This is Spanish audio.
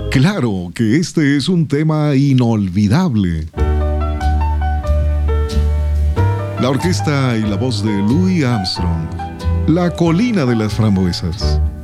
Claro que este es un tema inolvidable. La orquesta y la voz de Louis Armstrong, La colina de las frambuesas.